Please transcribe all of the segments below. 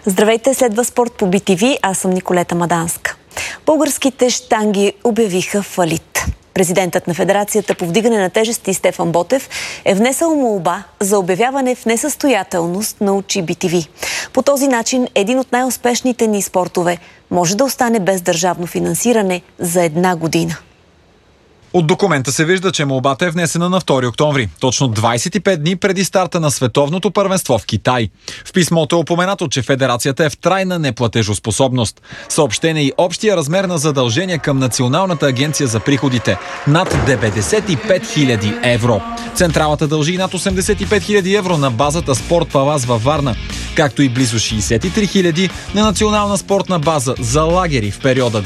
Здравейте, следва спорт по BTV, аз съм Николета Маданска. Българските щанги обявиха фалит. Президентът на Федерацията по вдигане на тежести Стефан Ботев е внесъл молба за обявяване в несъстоятелност на Учи BTV. По този начин един от най-успешните ни спортове може да остане без държавно финансиране за 1 година. От документа се вижда, че молбата е внесена на 2 октомври, точно 25 дни преди старта на световното първенство в Китай. В писмото е упоменато, че федерацията е в трайна неплатежоспособност. Съобщен е и общия размер на задължения към Националната агенция за приходите – над 95 000 евро. Централата дължи над 85 000 евро на базата Спорт Палас във Варна, както и близо 63 000 на национална спортна база за лагери в периода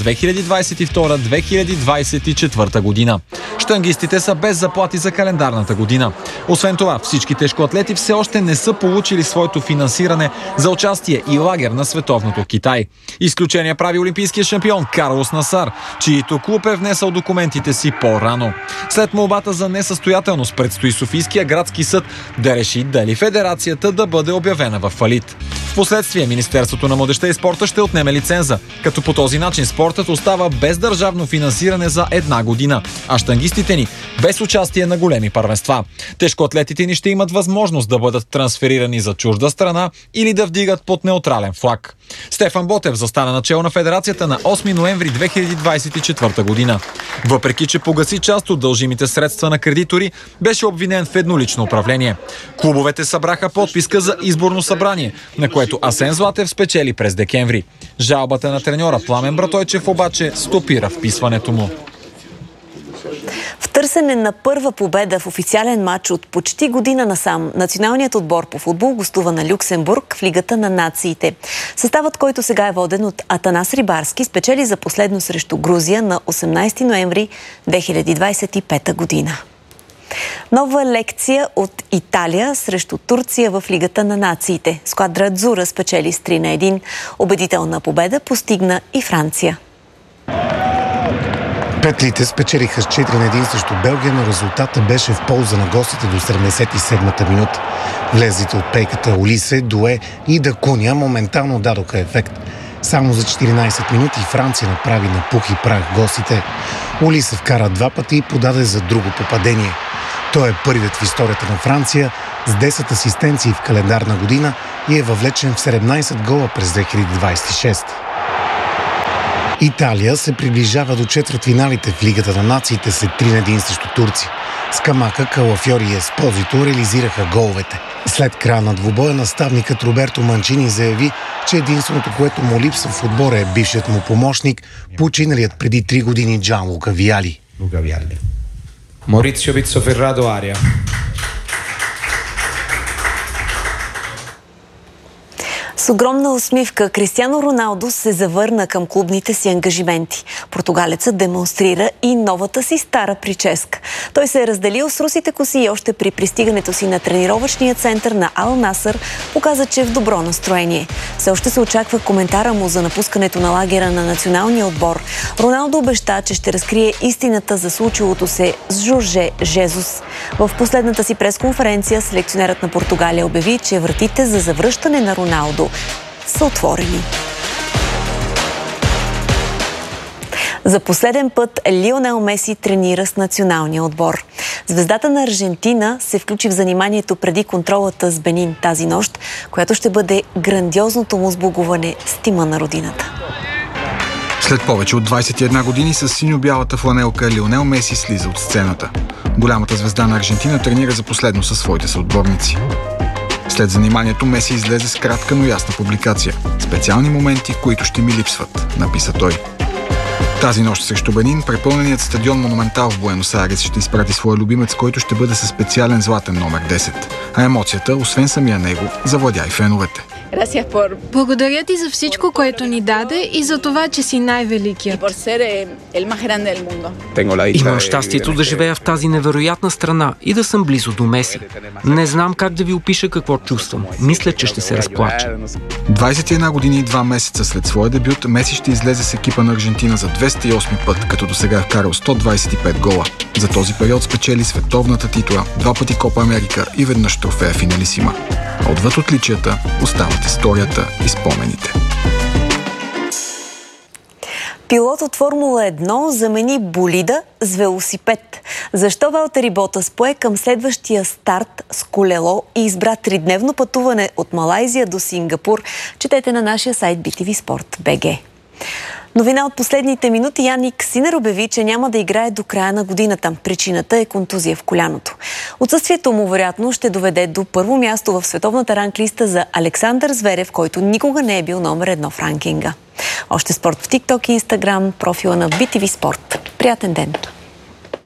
2022-2024 година. Щангистите са без заплати за календарната година. Освен това, всички тежкоатлети все още не са получили своето финансиране за участие и лагер на световното Китай. Изключение прави олимпийския шампион Карлос Насар, чието клуб е внесъл документите си по-рано. След молбата за несъстоятелност предстои Софийския градски съд да реши дали федерацията да бъде обявена в фалит. Впоследствие Министерството на младежта и спорта ще отнеме лиценза, като по този начин спортът остава без държавно финансиране за 1 година, а щангистите ни без участие на големи първенства. Тежкоатлетите ни ще имат възможност да бъдат трансферирани за чужда страна или да вдигат под неутрален флаг. Стефан Ботев застана начело на федерацията на 8 ноември 2024 година. Въпреки че погаси част от дължимите средства на кредитори, беше обвинен в еднолично управление. Клубовете събраха подписка за изборно събрание, на което Асен Златев спечели през декември. Жалбата на треньора Пламен Братойчев обаче стопира вписването му. В търсене на първа победа в официален матч от почти година насам, националният отбор по футбол гостува на Люксембург в Лигата на нациите. Съставът, който сега е воден от Атанас Рибарски, спечели за последно срещу Грузия на 18 ноември 2025 година. Нова лекция от Италия срещу Турция в Лигата на нациите. Сквадра Адзура спечели с 3-1. Убедителна победа постигна и Франция. Петлите спечелиха с 4-1 срещу Белгия, но резултата беше в полза на гостите до 77-та минута. Влезлите от пейката Олисе, Дуе и Дакуня моментално дадоха ефект. Само за 14 минути Франция направи на пух и прах гостите. Олисе вкара 2 пъти и подаде за друго попадение. Той е първият в историята на Франция с 10 асистенции в календарна година и е въвлечен в 17 гола през 2026. Италия се приближава до четвъртфиналите в Лигата на нациите след 3-1 срещу Турция. Скамака, Калафьори и Еспозито реализираха головете. След края на двубоя наставникът Роберто Манчини заяви, че единственото, което му липсва в отбора е бившият му помощник, починалият преди 3 години Джанлука Виали. Маурицио Пиццоферрадо Ария. С огромна усмивка Кристиано Роналдо се завърна към клубните си ангажименти. Португалецът демонстрира и новата си стара прическа. Той се е разделил с русите коси и още при пристигането си на тренировъчния център на Ал Насър показа, че е в добро настроение. Все още се очаква коментара му за напускането на лагера на националния отбор. Роналдо обеща, че ще разкрие истината за случилото се с Жорже Жезус. В последната си пресконференция селекционерът на Португалия обяви, че вратите за завръщане на Роналдо са отворени. За последен път Лионел Меси тренира с националния отбор. Звездата на Аржентина се включи в заниманието преди контролата с Бенин тази нощ, която ще бъде грандиозното му сбогуване с тима на родината. След повече от 21 години с синьо-бялата фланелка Лионел Меси слиза от сцената. Голямата звезда на Аржентина тренира за последно със своите съотборници. След заниманието Меси излезе с кратка, но ясна публикация. Специални моменти, които ще ми липсват, написа той. Тази нощ срещу Бенин препълненият стадион Монументал в Буенос Айрес ще изпрати своя любимец, който ще бъде със специален златен номер 10. А емоцията, освен самия него, завладя и феновете. Благодаря ти за всичко, което ни даде и за това, че си най-великият. Имам щастието да живея в тази невероятна страна и да съм близо до Меси. Не знам как да ви опиша какво чувствам. Мисля, че ще се разплача. 21 години и 2 месеца след своя дебют, Меси ще излезе с екипа на Аржентина за 208 път, като досега е вкарал 125 гола. За този период спечели световната титла, 2 пъти Копа Америка и веднъж трофея Финалисима. А отвъд отличията остават историята и спомените. Пилот от Формула 1 замени болида с велосипед. Защо Валтери Ботас пое към следващия старт с колело и избра 3-дневно пътуване от Малайзия до Сингапур? Четете на нашия сайт BTV Sport.bg. Новина от последните минути. Яник Синер обяви, че няма да играе до края на годината. Причината е контузия в коляното. Отсъствието му вероятно ще доведе до първо място в световната ранглиста за Александър Зверев, който никога не е бил номер 1 в ранкинга. Още спорт в TikTok и Instagram, профила на BTV Sport. Приятен ден!